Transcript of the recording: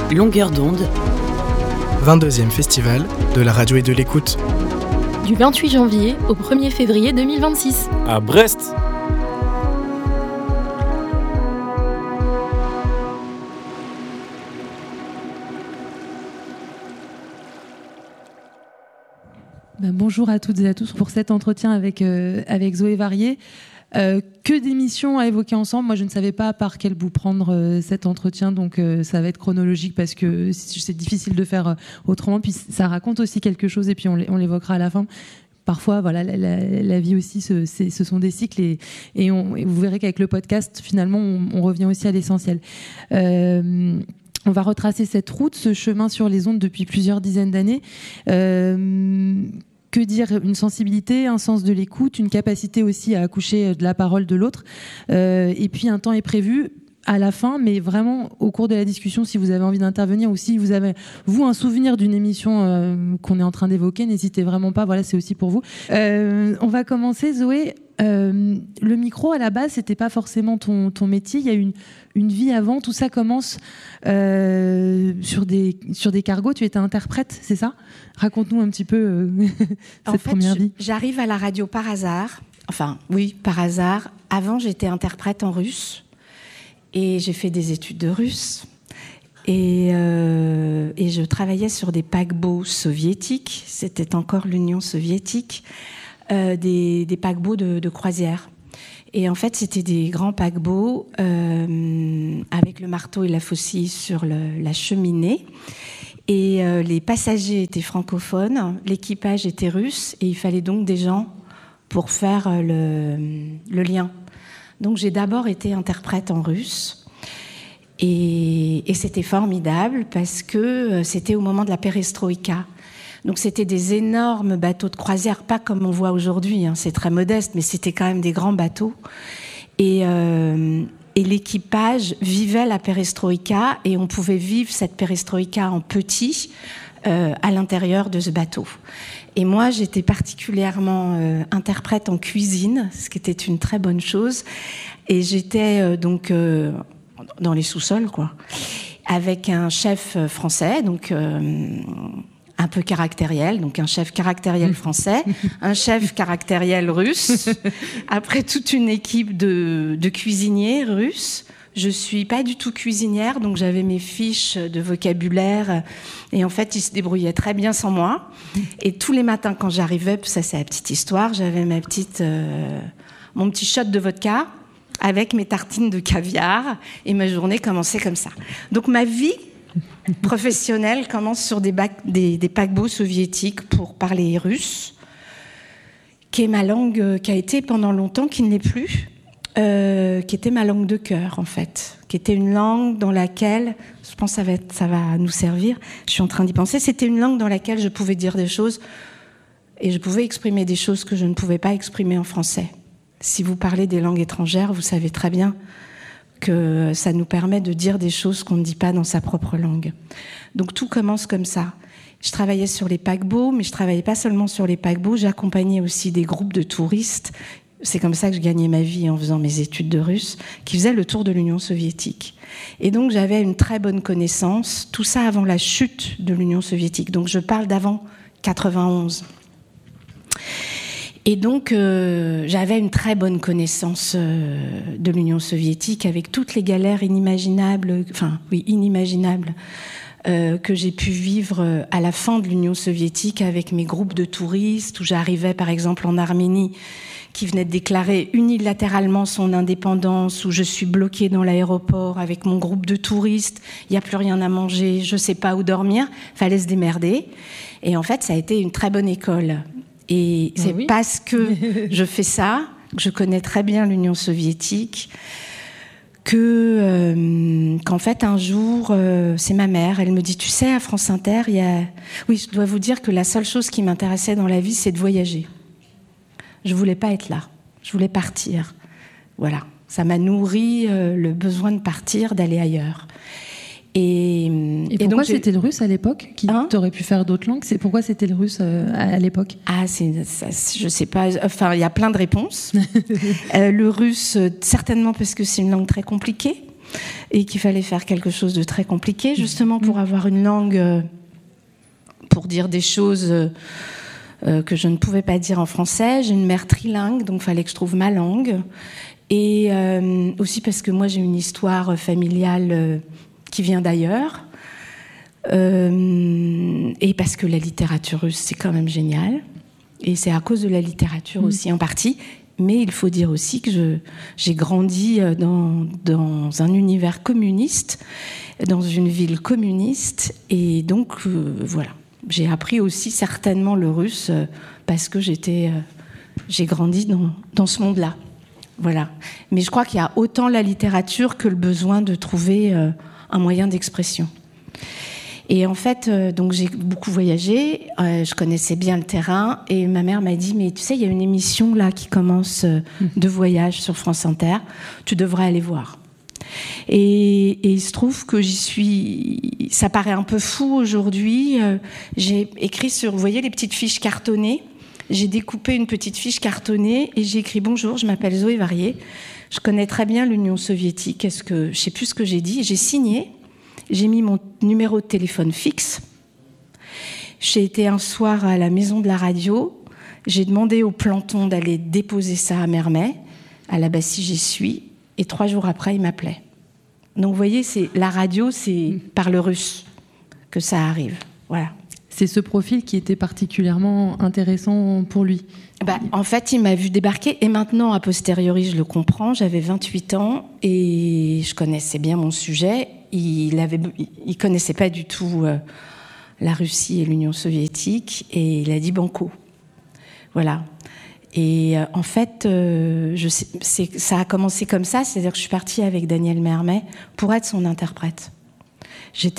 Longueur d'onde. 22e festival de la radio et de l'écoute. Du 28 janvier au 1er février 2026. À Brest. Bonjour à toutes et à tous pour cet entretien avec Zoé Varier. Que d'émissions à évoquer ensemble. Moi, je ne savais pas par quel bout prendre cet entretien, donc ça va être chronologique parce que c'est difficile de faire autrement. Puis ça raconte aussi quelque chose et puis on l'évoquera à la fin. Parfois, voilà, la vie aussi, ce sont des cycles et vous verrez qu'avec le podcast, finalement, on revient aussi à l'essentiel. On va retracer cette route, ce chemin sur les ondes depuis plusieurs dizaines d'années. Que dire ? Une sensibilité, un sens de l'écoute, une capacité aussi à accoucher de la parole de l'autre. Et puis un temps est prévu à la fin, mais vraiment au cours de la discussion, si vous avez envie d'intervenir ou si vous avez, vous, un souvenir d'une émission qu'on est en train d'évoquer, n'hésitez vraiment pas, voilà, c'est aussi pour vous. On va commencer, Zoé. Le micro, à la base, c'était pas forcément ton métier. Il y a une vie avant. Tout ça commence sur des cargos. Tu étais interprète, c'est ça ? Raconte-nous un petit peu cette première vie. J'arrive à la radio par hasard. Enfin, oui, par hasard. Avant, j'étais interprète en russe. Et j'ai fait des études de russe. Et je travaillais sur des paquebots soviétiques. C'était encore l'Union soviétique. Des paquebots de croisière. Et en fait, c'était des grands paquebots avec le marteau et la faucille sur la cheminée. Et les passagers étaient francophones, l'équipage était russe, et il fallait donc des gens pour faire le lien. Donc j'ai d'abord été interprète en russe. Et c'était formidable parce que c'était au moment de la perestroïka. Donc c'était des énormes bateaux de croisière, pas comme on voit aujourd'hui, hein, c'est très modeste, mais c'était quand même des grands bateaux. Et l'équipage vivait la perestroïka et on pouvait vivre cette perestroïka en petit à l'intérieur de ce bateau. Et moi, j'étais particulièrement interprète en cuisine, ce qui était une très bonne chose. Et j'étais donc dans les sous-sols, quoi, avec un chef français, donc un peu caractériel, donc un chef caractériel français, un chef caractériel russe, après toute une équipe de cuisiniers russes. Je suis pas du tout cuisinière, donc j'avais mes fiches de vocabulaire, et en fait, ils se débrouillaient très bien sans moi. Et tous les matins, quand j'arrivais, ça c'est la petite histoire, j'avais mon petit shot de vodka avec mes tartines de caviar, et ma journée commençait comme ça. Donc ma vie professionnelle commence sur des paquebots soviétiques pour parler russe, qui est ma langue, qui a été pendant longtemps, qui ne l'est plus, qui était ma langue de cœur en fait, qui était une langue dans laquelle, je pense que ça va nous servir, je suis en train d'y penser, c'était une langue dans laquelle je pouvais dire des choses et je pouvais exprimer des choses que je ne pouvais pas exprimer en français. Si vous parlez des langues étrangères, vous savez très bien que ça nous permet de dire des choses qu'on ne dit pas dans sa propre langue. Donc tout commence comme ça. Je travaillais sur les paquebots, mais je travaillais pas seulement sur les paquebots, j'accompagnais aussi des groupes de touristes. C'est comme ça que je gagnais ma vie en faisant mes études de russe, qui faisaient le tour de l'Union soviétique. Et donc j'avais une très bonne connaissance, tout ça avant la chute de l'Union soviétique. Donc je parle d'avant 91. Et donc, j'avais une très bonne connaissance de l'Union soviétique avec toutes les galères inimaginables que j'ai pu vivre à la fin de l'Union soviétique avec mes groupes de touristes, où j'arrivais par exemple en Arménie, qui venait de déclarer unilatéralement son indépendance, où je suis bloquée dans l'aéroport avec mon groupe de touristes, il n'y a plus rien à manger, je ne sais pas où dormir, fallait se démerder. Et en fait, ça a été une très bonne école. Et c'est parce que je fais ça, que je connais très bien l'Union soviétique, qu'en fait, un jour, c'est ma mère, elle me dit, tu sais, à France Inter, Oui, je dois vous dire que la seule chose qui m'intéressait dans la vie, c'est de voyager. Je voulais pas être là, je voulais partir. Voilà, ça m'a nourri le besoin de partir, d'aller ailleurs. Et pourquoi donc, c'était le russe à l'époque t'aurais pu faire d'autres langues. C'est pourquoi c'était le russe à l'époque. Je sais pas. Enfin, il y a plein de réponses. Le russe, certainement parce que c'est une langue très compliquée. et qu'il fallait faire quelque chose de très compliqué, justement pour avoir une langue, pour dire des choses que je ne pouvais pas dire en français. J'ai une mère trilingue, donc il fallait que je trouve ma langue. Et aussi parce que moi, j'ai une histoire familiale qui vient d'ailleurs. Et parce que la littérature russe, c'est quand même génial. Et c'est à cause de la littérature aussi en partie. Mais il faut dire aussi que j'ai grandi dans un univers communiste, dans une ville communiste. Et donc, voilà. J'ai appris aussi certainement le russe parce que j'ai grandi dans ce monde-là. Voilà. Mais je crois qu'il y a autant la littérature que le besoin de trouver un moyen d'expression. Et en fait, donc j'ai beaucoup voyagé, je connaissais bien le terrain, et ma mère m'a dit, mais tu sais, il y a une émission là qui commence de voyage sur France Inter, tu devrais aller voir. Et il se trouve que j'y suis, ça paraît un peu fou aujourd'hui, j'ai écrit sur, vous voyez les petites fiches cartonnées, j'ai découpé une petite fiche cartonnée et j'ai écrit « Bonjour, je m'appelle Zoé Varier, je connais très bien l'Union soviétique, je sais plus ce que j'ai dit, j'ai signé. J'ai mis mon numéro de téléphone fixe. J'ai été un soir à la maison de la radio. J'ai demandé au planton d'aller déposer ça à Mermet. À la Bastille, j'y suis. Et 3 jours après, il m'appelait. Donc, vous voyez, la radio, c'est par le russe que ça arrive. Voilà. C'est ce profil qui était particulièrement intéressant pour lui. En fait, il m'a vu débarquer. Et maintenant, a posteriori, je le comprends. J'avais 28 ans et je connaissais bien mon sujet. Il connaissait pas du tout la Russie et l'Union soviétique, et il a dit banco. Voilà. Et en fait, ça a commencé comme ça, c'est-à-dire que je suis partie avec Daniel Mermet pour être son interprète.